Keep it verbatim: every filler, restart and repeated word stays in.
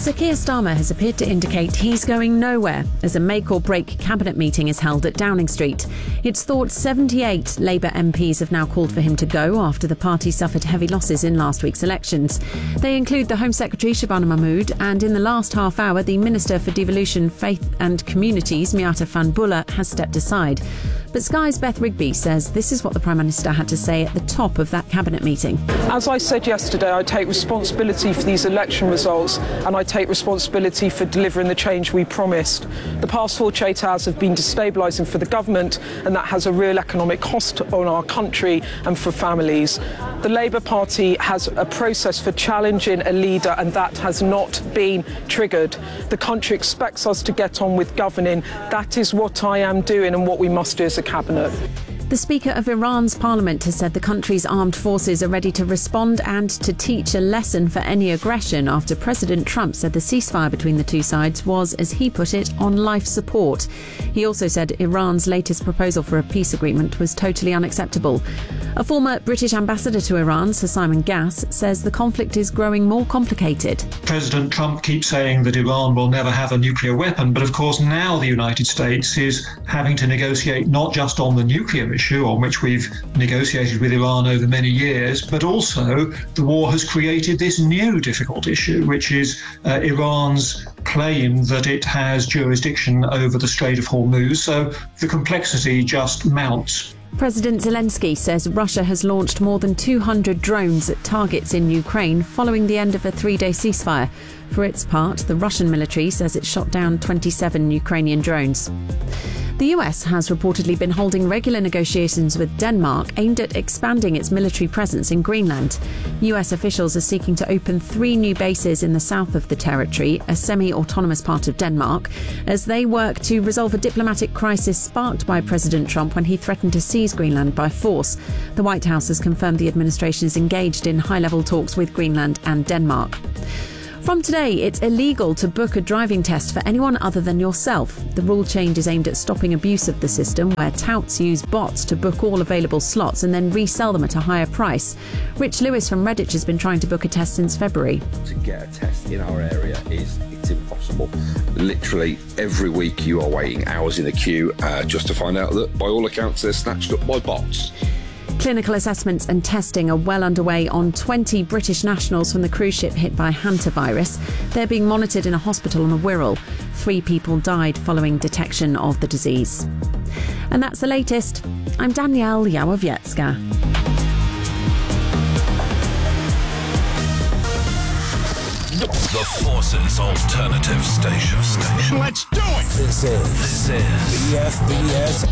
Sir Keir Starmer has appeared to indicate he's going nowhere as a make-or-break cabinet meeting is held at Downing Street. It's thought seventy-eight Labour M Ps have now called for him to go after the party suffered heavy losses in last week's elections. They include the Home Secretary Shabana Mahmood and in the last half hour the Minister for Devolution, Faith and Communities, Miata Fahnbulleh, has stepped aside. But Sky's Beth Rigby says this is what the Prime Minister had to say at the top of that cabinet meeting. As I said yesterday, I take responsibility for these election results and I take responsibility for delivering the change we promised. The past forty-eight hours have been destabilising for the government and that has a real economic cost on our country and for families. The Labour Party has a process for challenging a leader and that has not been triggered. The country expects us to get on with governing. That is what I am doing and what we must do as a cabinet. The Speaker of Iran's parliament has said the country's armed forces are ready to respond and to teach a lesson for any aggression after President Trump said the ceasefire between the two sides was, as he put it, on life support. He also said Iran's latest proposal for a peace agreement was totally unacceptable. A former British ambassador to Iran, Sir Simon Gass, says the conflict is growing more complicated. President Trump keeps saying that Iran will never have a nuclear weapon, but of course now the United States is having to negotiate not just on the nuclear issue, on which we've negotiated with Iran over many years, but also the war has created this new difficult issue, which is uh, Iran's claim that it has jurisdiction over the Strait of Hormuz. So the complexity just mounts. President Zelensky says Russia has launched more than two hundred drones at targets in Ukraine following the end of a three-day ceasefire. For its part, the Russian military says it shot down twenty-seven Ukrainian drones. The U S has reportedly been holding regular negotiations with Denmark aimed at expanding its military presence in Greenland. U S officials are seeking to open three new bases in the south of the territory, a semi-autonomous part of Denmark, as they work to resolve a diplomatic crisis sparked by President Trump when he threatened to seize Greenland by force. The White House has confirmed the administration is engaged in high-level talks with Greenland and Denmark. From today, it's illegal to book a driving test for anyone other than yourself. The rule change is aimed at stopping abuse of the system, where touts use bots to book all available slots and then resell them at a higher price. Rich Lewis from Redditch has been trying to book a test since February. To get a test in our area is it's impossible. Literally every week you are waiting hours in the queue uh, just to find out that by all accounts they're snatched up by bots. Clinical assessments and testing are well underway on twenty British nationals from the cruise ship hit by hantavirus. They're being monitored in a hospital on the Wirral. Three people died following detection of the disease. And that's the latest. I'm Danielle Yawowiecka. The Forces Alternative Station. Station. Let's do it! This is, this is B F B S